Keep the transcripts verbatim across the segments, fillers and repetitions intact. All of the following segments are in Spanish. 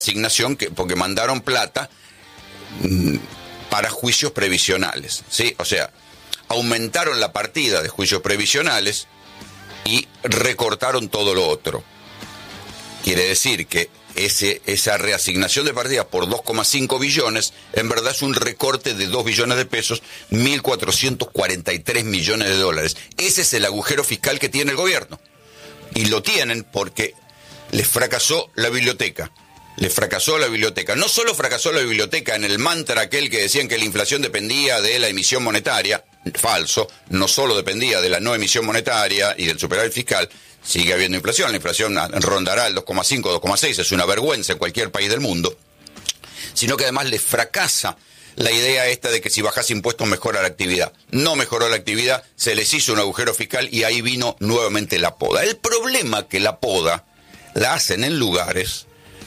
asignación que, porque mandaron plata mmm, para juicios previsionales, ¿sí? O sea, aumentaron la partida de juicios previsionales y recortaron todo lo otro. Quiere decir que ese, esa reasignación de partidas por dos coma cinco billones, en verdad es un recorte de dos billones de pesos, mil cuatrocientos cuarenta y tres millones de dólares. Ese es el agujero fiscal que tiene el gobierno. Y lo tienen porque les fracasó la biblioteca. Les fracasó la biblioteca. No solo fracasó la biblioteca en el mantra aquel que decían que la inflación dependía de la emisión monetaria, falso, no solo dependía de la no emisión monetaria y del superávit fiscal, sigue habiendo inflación, la inflación rondará el dos coma cinco, dos coma seis, es una vergüenza en cualquier país del mundo, sino que además les fracasa la idea esta de que si bajas impuestos mejora la actividad. No mejoró la actividad, se les hizo un agujero fiscal y ahí vino nuevamente la poda. El problema que la poda la hacen en lugares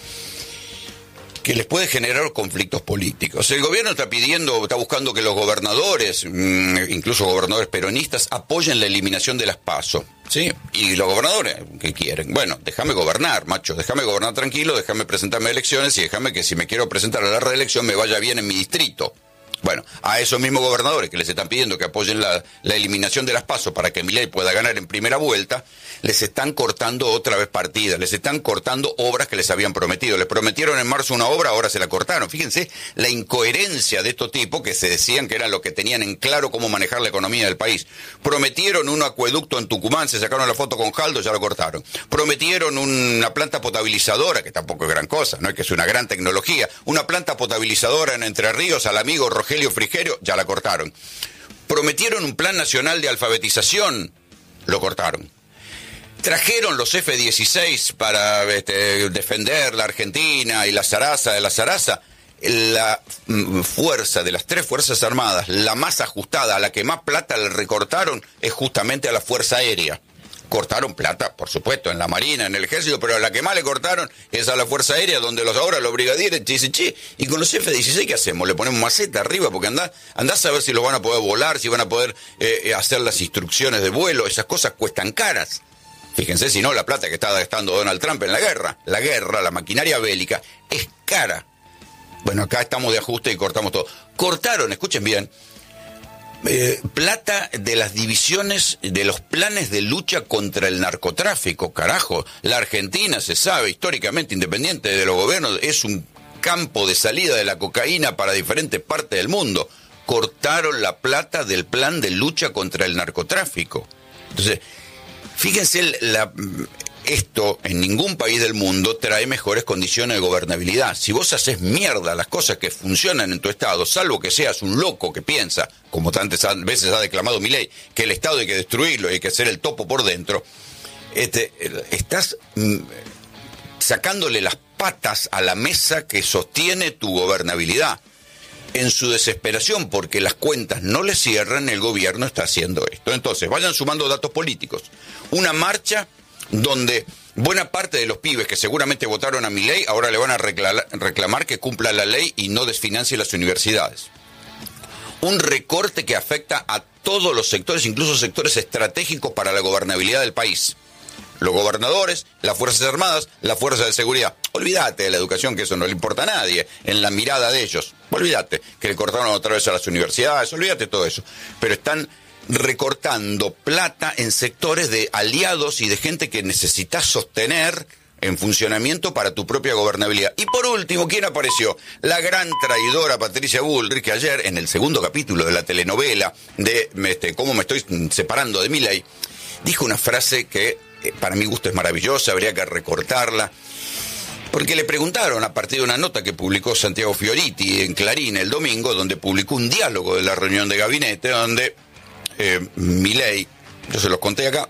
que les puede generar conflictos políticos. El gobierno está pidiendo, está buscando que los gobernadores, incluso gobernadores peronistas, apoyen la eliminación de las PASO, ¿sí? Y los gobernadores, ¿qué quieren? Bueno, déjame gobernar, macho, déjame gobernar tranquilo, déjame presentarme a elecciones y déjame que si me quiero presentar a la reelección me vaya bien en mi distrito. Bueno, a esos mismos gobernadores que les están pidiendo que apoyen la, la eliminación de las PASO para que Milei pueda ganar en primera vuelta, les están cortando otra vez partidas, les están cortando obras que les habían prometido. Les prometieron en marzo una obra, ahora se la cortaron. Fíjense la incoherencia de estos tipos que se decían que eran los que tenían en claro cómo manejar la economía del país. Prometieron un acueducto en Tucumán, se sacaron la foto con Jaldo, ya lo cortaron. Prometieron una planta potabilizadora, que tampoco es gran cosa, no es que es una gran tecnología, una planta potabilizadora en Entre Ríos al amigo Rogelio Frigerio, ya la cortaron. Prometieron un plan nacional de alfabetización, lo cortaron. Trajeron los F dieciséis para este, defender la Argentina y la zaraza de la zaraza. La mm, fuerza de las tres Fuerzas Armadas, la más ajustada, a la que más plata le recortaron, es justamente a la Fuerza Aérea. Cortaron plata, por supuesto, en la Marina, en el Ejército, pero a la que más le cortaron es a la Fuerza Aérea, donde los ahora los brigadieres dicen, che, y con los F dieciséis, ¿qué hacemos? Le ponemos maceta arriba, porque andá, andás a ver si los van a poder volar, si van a poder eh, hacer las instrucciones de vuelo, esas cosas cuestan caras. Fíjense, si no, la plata que está gastando Donald Trump en la guerra, la guerra, la maquinaria bélica, es cara. Bueno, acá estamos de ajuste y cortamos todo. Cortaron, escuchen bien, Eh, plata de las divisiones, de los planes de lucha contra el narcotráfico, carajo. La Argentina, se sabe, históricamente independiente de los gobiernos, es un campo de salida de la cocaína para diferentes partes del mundo. Cortaron la plata del plan de lucha contra el narcotráfico. Entonces, fíjense, la, esto en ningún país del mundo trae mejores condiciones de gobernabilidad. Si vos haces mierda las cosas que funcionan en tu estado, salvo que seas un loco que piensa, como tantas veces ha declamado Milei, que el estado hay que destruirlo y hay que hacer el topo por dentro, este, estás mm, sacándole las patas a la mesa que sostiene tu gobernabilidad. En su desesperación, porque las cuentas no le cierran, el gobierno está haciendo esto. Entonces, vayan sumando datos políticos. Una marcha donde buena parte de los pibes que seguramente votaron a Milei ahora le van a reclamar, reclamar que cumpla la ley y no desfinancie las universidades. Un recorte que afecta a todos los sectores, incluso sectores estratégicos para la gobernabilidad del país. Los gobernadores, las Fuerzas Armadas, las Fuerzas de Seguridad. Olvídate de la educación, que eso no le importa a nadie, en la mirada de ellos. Olvídate que le cortaron otra vez a las universidades, olvídate todo eso. Pero están recortando plata en sectores de aliados y de gente que necesitas sostener en funcionamiento para tu propia gobernabilidad. Y por último, ¿quién apareció? La gran traidora Patricia Bullrich, que ayer, en el segundo capítulo de la telenovela de este, Cómo me estoy separando de Milei, dijo una frase que eh, para mi gusto es maravillosa, habría que recortarla, porque le preguntaron a partir de una nota que publicó Santiago Fioriti en Clarín el domingo, donde publicó un diálogo de la reunión de gabinete, donde eh, Milei, yo se los conté acá,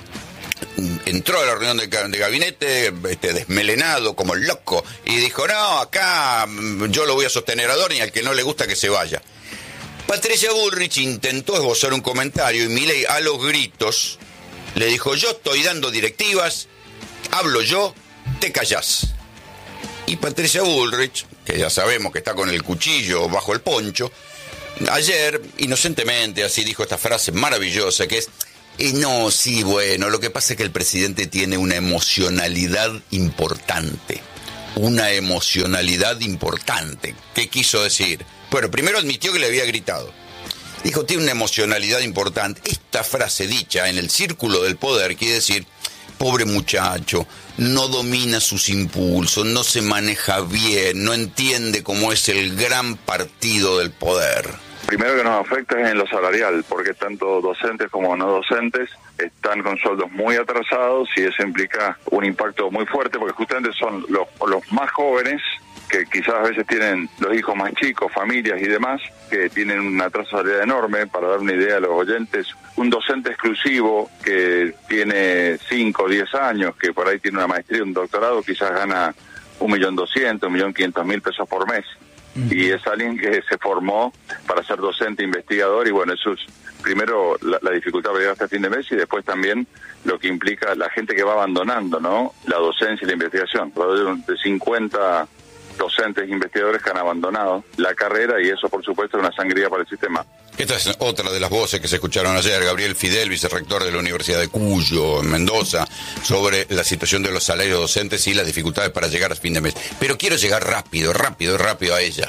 entró a la reunión de, de gabinete este, desmelenado como loco y dijo, no, acá yo lo voy a sostener a Dorni, al que no le gusta que se vaya. Patricia Bullrich intentó esbozar un comentario y Milei a los gritos le dijo, yo estoy dando directivas, hablo yo, te callás. Y Patricia Bullrich, que ya sabemos que está con el cuchillo bajo el poncho, ayer inocentemente así dijo esta frase maravillosa que es, Eh, no, sí, bueno, lo que pasa es que el presidente tiene una emocionalidad importante. una emocionalidad importante. ¿Qué quiso decir? Bueno, primero admitió que le había gritado. Dijo, tiene una emocionalidad importante. Esta frase dicha en el círculo del poder quiere decir, pobre muchacho, no domina sus impulsos, no se maneja bien, no entiende cómo es el gran partido del poder. Primero que nos afecta es en lo salarial, porque tanto docentes como no docentes están con sueldos muy atrasados y eso implica un impacto muy fuerte, porque justamente son los, los más jóvenes, que quizás a veces tienen los hijos más chicos, familias y demás, que tienen una trazabilidad enorme. Para dar una idea a los oyentes, un docente exclusivo que tiene cinco o diez años, que por ahí tiene una maestría, un doctorado, quizás gana un millón doscientos, un millón quinientos mil pesos por mes. Y es alguien que se formó para ser docente, investigador, y bueno, eso es primero la, la dificultad para llegar hasta fin de mes, y después también lo que implica la gente que va abandonando, ¿no?, la docencia y la investigación. De cincuenta docentes e investigadores que han abandonado la carrera, y eso por supuesto es una sangría para el sistema. Esta es otra de las voces que se escucharon ayer, Gabriel Fidel, vicerrector de la Universidad de Cuyo, en Mendoza, sobre la situación de los salarios docentes y las dificultades para llegar a fin de mes. Pero quiero llegar rápido, rápido, rápido a ella.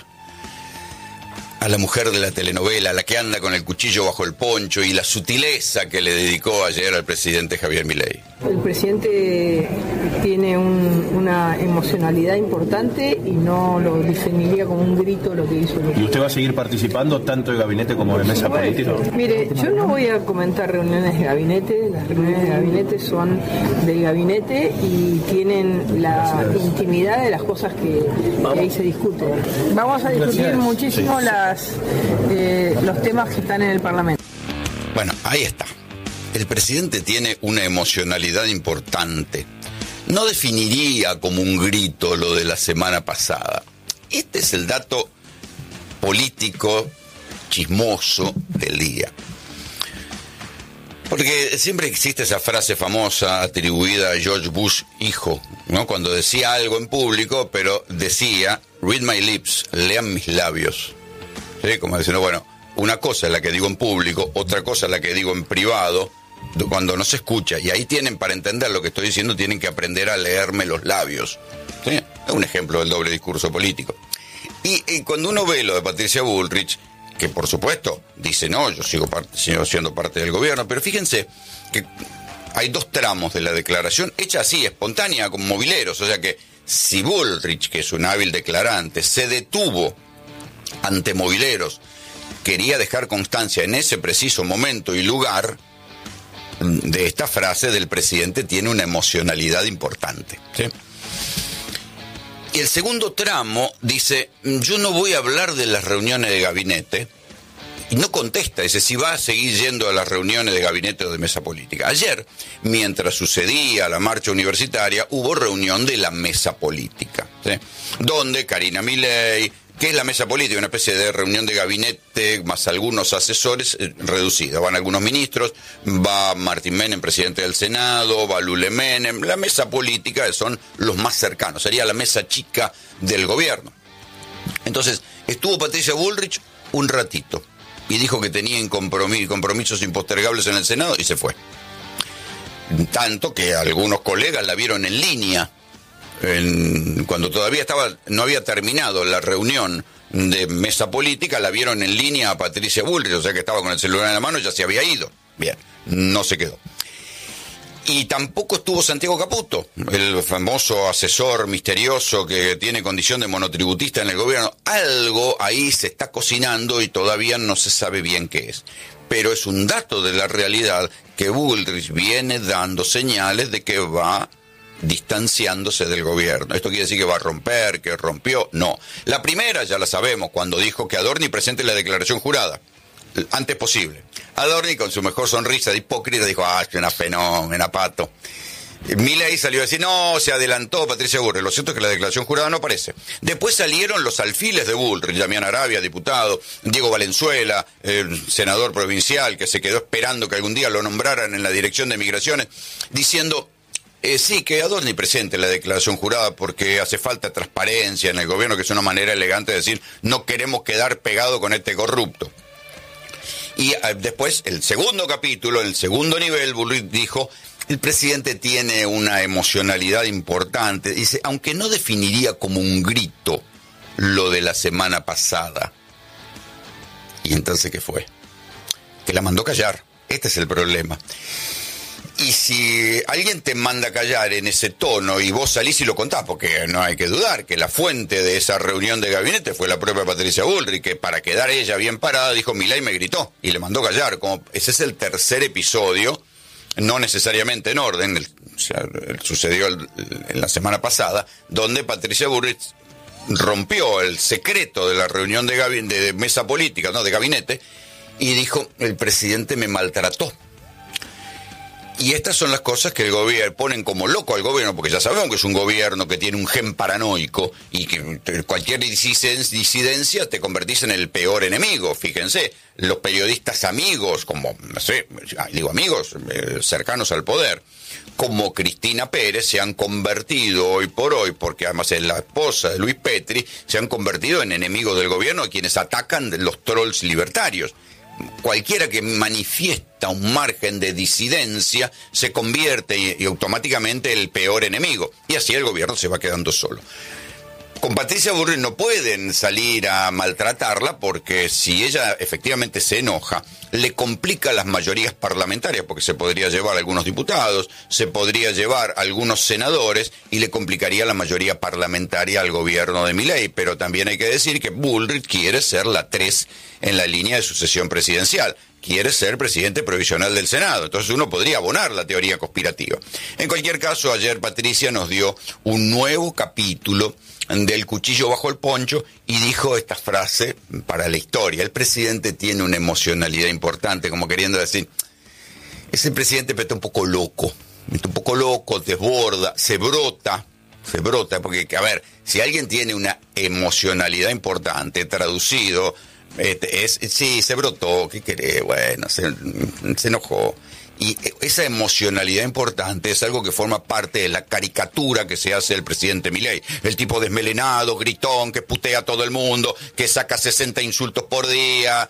A la mujer de la telenovela, la que anda con el cuchillo bajo el poncho, y la sutileza que le dedicó ayer al presidente Javier Milei. El presidente tiene un, una emocionalidad importante y no lo definiría como un grito lo que hizo. ¿Y usted va a seguir participando tanto de gabinete como de mesa política? Mire, yo no voy a comentar reuniones de gabinete. Las reuniones de gabinete son del gabinete y tienen la intimidad de las cosas que, que ahí se discuten. Vamos a discutir muchísimo las Eh, los temas que están en el Parlamento. Bueno, ahí está. El presidente tiene una emocionalidad importante. No definiría como un grito lo de la semana pasada. Este es el dato político chismoso del día. Porque siempre existe esa frase famosa atribuida a George Bush hijo, ¿no?, cuando decía algo en público, pero decía, read my lips, lean mis labios. ¿Sí? Como diciendo, bueno, una cosa es la que digo en público, otra cosa es la que digo en privado, cuando no se escucha. Y ahí tienen, para entender lo que estoy diciendo, tienen que aprender a leerme los labios. ¿Sí? Es un ejemplo del doble discurso político. Y, y cuando uno ve lo de Patricia Bullrich, que por supuesto dice, no, yo sigo, parte, sigo siendo parte del gobierno, pero fíjense que hay dos tramos de la declaración, hecha así, espontánea, como mobileros. O sea que si Bullrich, que es un hábil declarante, se detuvo ante mobileros, quería dejar constancia en ese preciso momento y lugar de esta frase del presidente, tiene una emocionalidad importante, ¿sí? Y el segundo tramo dice, yo no voy a hablar de las reuniones de gabinete, y no contesta, dice si va a seguir yendo a las reuniones de gabinete o de mesa política. Ayer, mientras sucedía la marcha universitaria, hubo reunión de la mesa política, ¿sí?, donde Karina Milei, que es la mesa política, una especie de reunión de gabinete más algunos asesores, eh, reducida. Van algunos ministros, va Martín Menem, presidente del Senado, va Lule Menem. La mesa política son los más cercanos, sería la mesa chica del gobierno. Entonces, estuvo Patricia Bullrich un ratito y dijo que tenían compromis- compromisos impostergables en el Senado y se fue. Tanto que algunos colegas la vieron en línea, En, cuando todavía estaba, no había terminado la reunión de mesa política, la vieron en línea a Patricia Bullrich, o sea que estaba con el celular en la mano y ya se había ido. Bien, no se quedó. Y tampoco estuvo Santiago Caputo, el famoso asesor misterioso que tiene condición de monotributista en el gobierno. Algo ahí se está cocinando y todavía no se sabe bien qué es. Pero es un dato de la realidad que Bullrich viene dando señales de que va distanciándose del gobierno. Esto quiere decir que va a romper, que rompió. No. La primera ya la sabemos, cuando dijo que Adorni presente la declaración jurada antes posible. Adorni, con su mejor sonrisa de hipócrita, dijo, ah, es una fenómena, pato. Milei salió a decir, no, se adelantó Patricia Bullrich. Lo cierto es que la declaración jurada no aparece. Después salieron los alfiles de Bullrich, Damián Arabia, diputado, Diego Valenzuela, el senador provincial, que se quedó esperando que algún día lo nombraran en la dirección de migraciones, diciendo, Eh, sí, que Adorni presente la declaración jurada porque hace falta transparencia en el gobierno, que es una manera elegante de decir no queremos quedar pegado con este corrupto. Y eh, después, el segundo capítulo, el segundo nivel, Bullrich dijo, el presidente tiene una emocionalidad importante. Dice, aunque no definiría como un grito lo de la semana pasada. ¿Y entonces qué fue? Que la mandó callar. Este es el problema. Y si alguien te manda a callar en ese tono y vos salís y lo contás, porque no hay que dudar que la fuente de esa reunión de gabinete fue la propia Patricia Bullrich, que para quedar ella bien parada dijo, Milei me gritó y le mandó callar. Como ese es el tercer episodio, no necesariamente en orden, el, o sea, sucedió el, en la semana pasada, donde Patricia Bullrich rompió el secreto de la reunión de, gabi- de mesa política, no de gabinete, y dijo, el presidente me maltrató. Y estas son las cosas que el gobierno ponen como loco al gobierno, porque ya sabemos que es un gobierno que tiene un gen paranoico y que cualquier disidencia te convertís en el peor enemigo. Fíjense, los periodistas amigos, como, no sé, digo amigos eh, cercanos al poder, como Cristina Pérez, se han convertido hoy por hoy, porque además es la esposa de Luis Petri, se han convertido en enemigos del gobierno, a quienes atacan los trolls libertarios. Cualquiera que manifiesta un margen de disidencia se convierte y, y automáticamente el peor enemigo. Y así el gobierno se va quedando solo. Con Patricia Bullrich no pueden salir a maltratarla porque si ella efectivamente se enoja, le complica las mayorías parlamentarias, porque se podría llevar a algunos diputados, se podría llevar a algunos senadores y le complicaría la mayoría parlamentaria al gobierno de Milei. Pero también hay que decir que Bullrich quiere ser la tres en la línea de sucesión presidencial. Quiere ser presidente provisional del Senado. Entonces uno podría abonar la teoría conspirativa. En cualquier caso, ayer Patricia nos dio un nuevo capítulo del cuchillo bajo el poncho y dijo esta frase para la historia. El presidente tiene una emocionalidad importante, como queriendo decir, ese presidente está un poco loco, está un poco loco, desborda, se brota, se brota, porque, a ver, si alguien tiene una emocionalidad importante, traducido, este, es, sí, se brotó, ¿qué querés? Bueno, se, se enojó. Y esa emocionalidad importante es algo que forma parte de la caricatura que se hace del presidente Milei. El tipo desmelenado, gritón, que putea a todo el mundo, que saca sesenta insultos por día.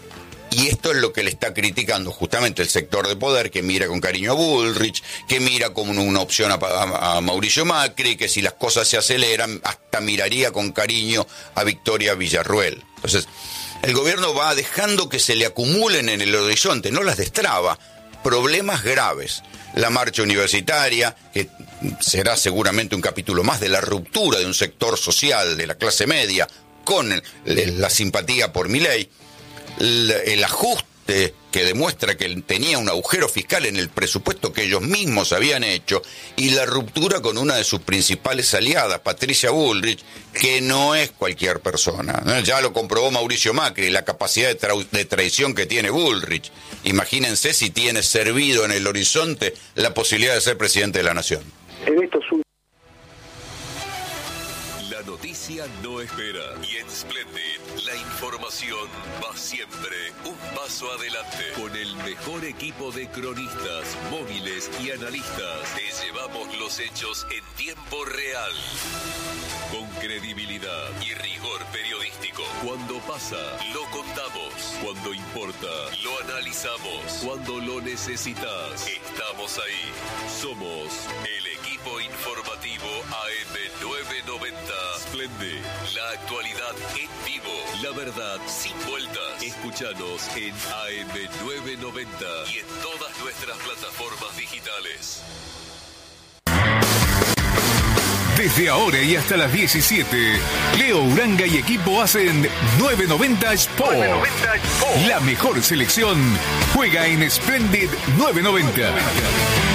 Y esto es lo que le está criticando justamente el sector de poder, que mira con cariño a Bullrich, que mira como una opción a, a, a Mauricio Macri, que si las cosas se aceleran, hasta miraría con cariño a Victoria Villarruel. Entonces, el gobierno va dejando que se le acumulen en el horizonte, no las destraba, problemas graves. La marcha universitaria, que será seguramente un capítulo más de la ruptura de un sector social de la clase media con el, la simpatía por Milei, el, el ajuste que demuestra que tenía un agujero fiscal en el presupuesto que ellos mismos habían hecho, y la ruptura con una de sus principales aliadas, Patricia Bullrich, que no es cualquier persona, ¿no? Ya lo comprobó Mauricio Macri, la capacidad de, tra- de traición que tiene Bullrich. Imagínense si tiene servido en el horizonte la posibilidad de ser presidente de la nación. En estos La noticia no espera, y en Splendid la información va siempre un paso adelante. Con el mejor equipo de cronistas, móviles y analistas, te llevamos los hechos en tiempo real. Con credibilidad y rigor periodístico. Cuando pasa, lo contamos. Cuando importa, lo analizamos. Cuando lo necesitas, estamos ahí. Somos el equipo informativo A M novecientos noventa. Splendid, la actualidad en vivo. La verdad sin vueltas. Escúchanos en A M novecientos noventa y en todas nuestras plataformas digitales. Desde ahora y hasta las diecisiete, Leo Uranga y equipo hacen novecientos noventa Sport. La mejor selección juega en Splendid novecientos noventa.